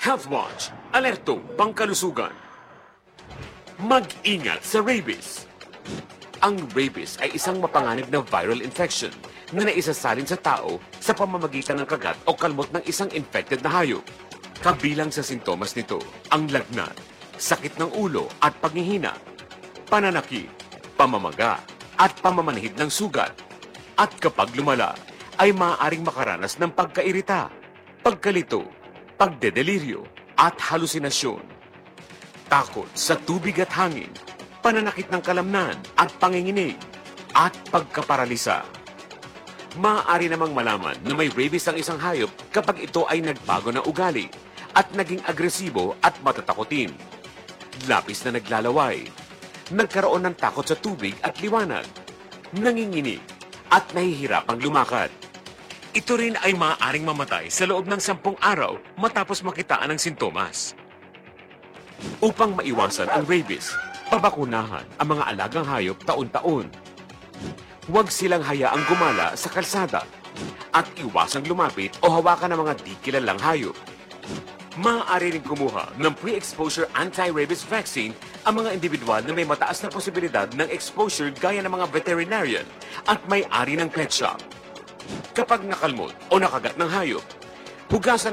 Health Watch, alertong pangkalusugan. Mag-ingat sa rabies. Ang rabies ay isang mapanganib na viral infection na naisasalin sa tao sa pamamagitan ng kagat o kalmot ng isang infected na hayop. Kabilang sa sintomas nito ang lagnat, sakit ng ulo at panghihina, pananakit, pamamaga at pamamanhid ng sugat. At kapag lumala, ay maaaring makaranas ng pagkairita, pagkalito, pagdedeliryo at halusinasyon. Takot sa tubig at hangin, pananakit ng kalamnan at panginginig, at pagkaparalisa. Maaari namang malaman na may rabies ang isang hayop kapag ito ay nagbago ng ugali at naging agresibo at matatakotin. Labis na naglalaway, nagkaroon ng takot sa tubig at liwanag, nanginginig, at nahihirapang lumakad. Ito rin ay maaaring mamatay sa loob ng 10 araw matapos makitaan ng sintomas. Upang maiwasan ang rabies, pabakunahan ang mga alagang hayop taon-taon. Huwag silang hayaang gumala sa kalsada at iwasang lumapit o hawakan ng mga di kilalang hayop. Maaari rin kumuha ng pre-exposure anti-rabies vaccine ang mga individual na may mataas na posibilidad ng exposure gaya ng mga veterinarian at may-ari ng pet shop. Kapag nakalmot o nakagat ng hayop, hugasan